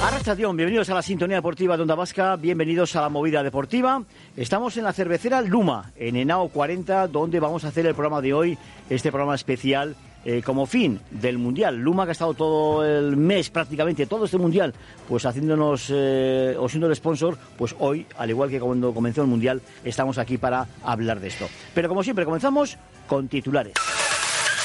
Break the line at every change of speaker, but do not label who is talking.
Arrachadión, bienvenidos a la Sintonía Deportiva de Onda Vasca, bienvenidos a la Movida Deportiva. Estamos en la cervecera Luma, en Henao 40, donde vamos a hacer el programa de hoy, este programa especial como fin del Mundial. Luma, que ha estado todo el mes, prácticamente todo este Mundial, pues haciéndonos o siendo el sponsor, pues hoy, al igual que cuando comenzó el Mundial, estamos aquí para hablar de esto. Pero como siempre, comenzamos con titulares.